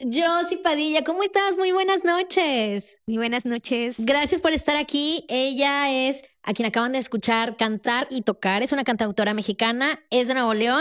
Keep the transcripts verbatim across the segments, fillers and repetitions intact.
Josie Padilla, ¿cómo estás? Muy buenas noches. Muy buenas noches. Gracias por estar aquí. Ella es a quien acaban de escuchar cantar y tocar. Es una cantautora mexicana, es de Nuevo León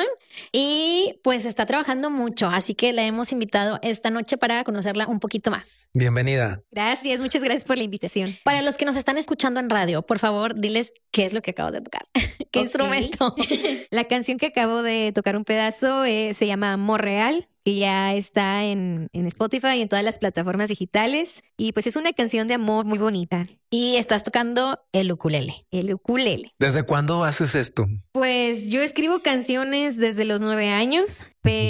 y pues está trabajando mucho. Así que la hemos invitado esta noche para conocerla un poquito más. Bienvenida. Gracias, muchas gracias por la invitación. Para los que nos están escuchando en radio, por favor, diles qué es lo que acabas de tocar. ¿Qué okay. instrumento? La canción que acabo de tocar un pedazo eh, se llama Amor Real, que ya está en, en Spotify y en todas las plataformas digitales. Y pues es una canción de amor muy bonita. Y estás tocando el ukulele. El ukulele. ¿Desde cuándo haces esto? Pues yo escribo canciones desde los nueve años,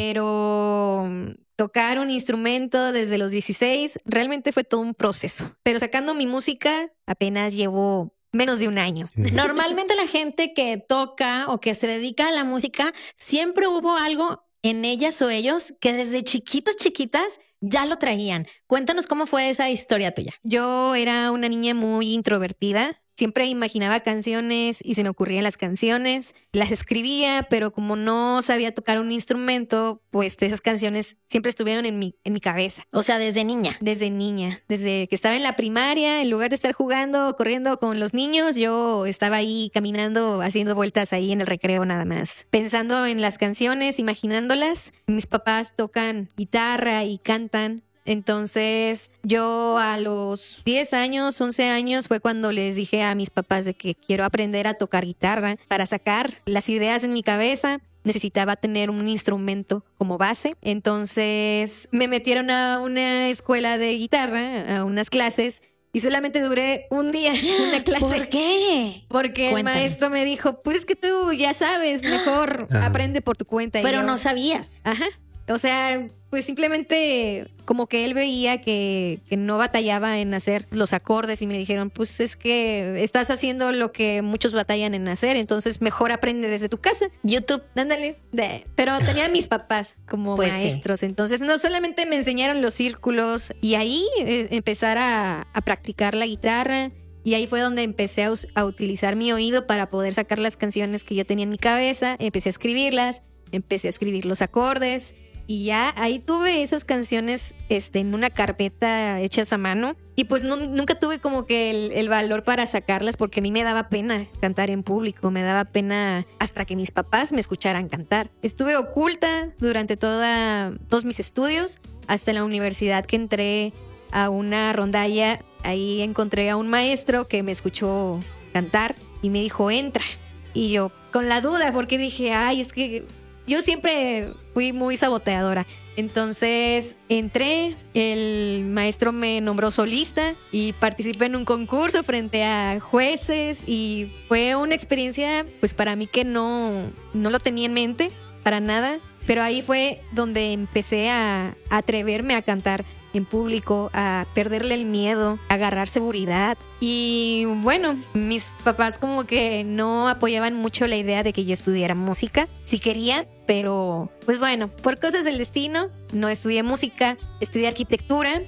pero tocar un instrumento desde los dieciséis realmente fue todo un proceso. Pero sacando mi música apenas llevo menos de un año. Normalmente la gente que toca o que se dedica a la música, siempre hubo algo en ellas o ellos que desde chiquitas, chiquitas ya lo traían. Cuéntanos cómo fue esa historia tuya. Yo era una niña muy introvertida. Siempre imaginaba canciones y se me ocurrían las canciones. Las escribía, pero como no sabía tocar un instrumento, pues esas canciones siempre estuvieron en mi, en mi cabeza. O sea, desde niña. Desde niña. Desde que estaba en la primaria, en lugar de estar jugando, corriendo con los niños, yo estaba ahí caminando, haciendo vueltas ahí en el recreo nada más. Pensando en las canciones, imaginándolas. Mis papás tocan guitarra y cantan. Entonces yo a los diez años, once años fue cuando les dije a mis papás de que quiero aprender a tocar guitarra para sacar las ideas en mi cabeza. Necesitaba tener un instrumento como base. Entonces me metieron a una escuela de guitarra, a unas clases. Y solamente duré un día en una clase. ¿Por qué? Porque Cuéntanos. El maestro me dijo, pues es que tú ya sabes, mejor ah. aprende por tu cuenta. Pero yo, no sabías. Ajá. O sea, pues simplemente como que él veía que, que no batallaba en hacer los acordes y me dijeron, pues es que estás haciendo lo que muchos batallan en hacer, entonces mejor aprende desde tu casa. YouTube, ándale. Pero tenía a mis papás como pues maestros, sí. Entonces no solamente me enseñaron los círculos y ahí eh, empezar a, a practicar la guitarra. Y ahí fue donde empecé a, a utilizar mi oído para poder sacar las canciones que yo tenía en mi cabeza. Empecé a escribirlas, empecé a escribir los acordes. Y ya ahí tuve esas canciones este, en una carpeta hechas a mano. Y pues no, nunca tuve como que el, el valor para sacarlas porque a mí me daba pena cantar en público. Me daba pena hasta que mis papás me escucharan cantar. Estuve oculta durante toda, todos mis estudios. Hasta en la universidad que entré a una rondalla. Ahí encontré a un maestro que me escuchó cantar y me dijo, entra. Y yo con la duda porque dije, ay, es que... Yo siempre fui muy saboteadora. Entonces entré, el maestro me nombró solista y participé en un concurso frente a jueces y fue una experiencia pues para mí que no, no lo tenía en mente para nada. Pero ahí fue donde empecé a, a atreverme a cantar en público, a perderle el miedo, a agarrar seguridad. Y bueno, mis papás como que no apoyaban mucho la idea de que yo estudiara música. Sí quería, pero pues bueno, por cosas del destino, no estudié música, estudié arquitectura.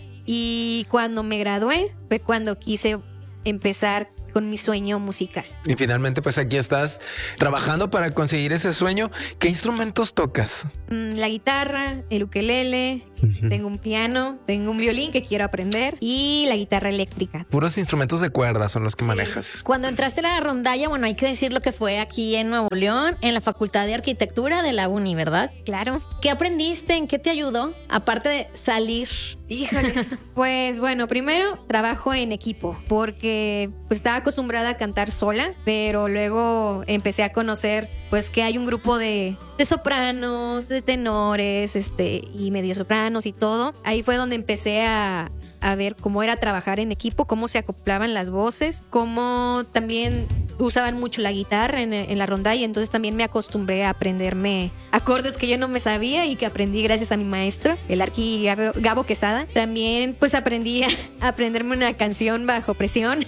Y cuando me gradué fue cuando quise empezar con mi sueño musical. Y finalmente pues aquí estás trabajando para conseguir ese sueño. ¿Qué instrumentos tocas? Mm, la guitarra, el ukelele, uh-huh. Tengo un piano, tengo un violín que quiero aprender y la guitarra eléctrica. Puros instrumentos de cuerda son los que sí. manejas. Cuando entraste a la rondalla, bueno, hay que decir lo que fue aquí en Nuevo León, en la Facultad de Arquitectura de la Uni, ¿verdad? Claro. ¿Qué aprendiste? ¿En qué te ayudó? Aparte de salir. Híjoles. Pues bueno, primero trabajo en equipo porque pues estaba acostumbrada a cantar sola, pero luego empecé a conocer pues que hay un grupo de, de sopranos, de tenores, este, y medio sopranos y todo. Ahí fue donde empecé a, a ver cómo era trabajar en equipo, cómo se acoplaban las voces, cómo también usaban mucho la guitarra en, en la rondalla, entonces también me acostumbré a aprenderme acordes que yo no me sabía y que aprendí gracias a mi maestro, el arqui Gabo, Gabo Quesada. También pues aprendí a, a aprenderme una canción bajo presión.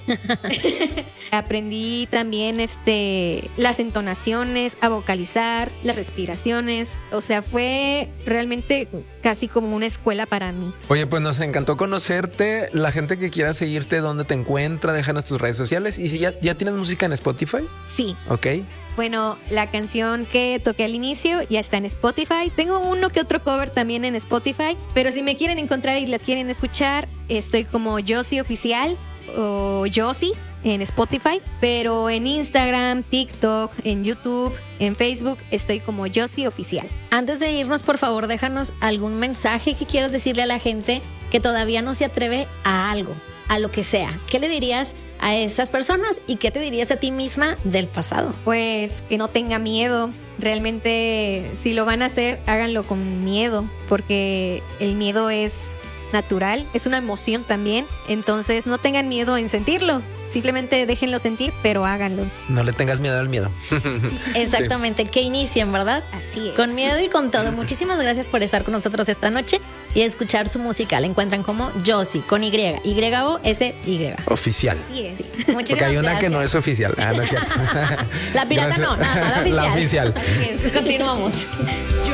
Aprendí también este, las entonaciones, a vocalizar, las respiraciones. O sea, fue realmente casi como una escuela para mí. Oye, pues nos encantó conocerte. La gente que quiera seguirte, ¿dónde te encuentra? Déjanos tus redes sociales. Y si ya, ya tienes música en Spotify. Sí. Ok. Bueno, la canción que toqué al inicio ya está en Spotify. Tengo uno que otro cover también en Spotify, pero si me quieren encontrar y las quieren escuchar, estoy como Josie Oficial o Josie en Spotify, pero en Instagram, TikTok, en YouTube, en Facebook estoy como Josie Oficial. Antes de irnos, por favor, déjanos algún mensaje que quieras decirle a la gente que todavía no se atreve a algo, a lo que sea. ¿Qué le dirías a esas personas y qué te dirías a ti misma del pasado? Pues que no tenga miedo. Realmente, si lo van a hacer, háganlo con miedo, porque el miedo es natural, es una emoción también. Entonces, no tengan miedo en sentirlo. Simplemente déjenlo sentir, pero háganlo. No le tengas miedo al miedo. Exactamente, sí. Que inicien, ¿verdad? Así es. Con miedo y con todo. Muchísimas gracias por estar con nosotros esta noche y escuchar su música. La encuentran como Josie, con Y, Y O S Y. Oficial. Así es. Sí. Muchísimas Porque hay una gracias. que no es oficial. Ah, no es cierto. La pirata Gracias. no, nada, la oficial. La oficial. Así es. Continuamos.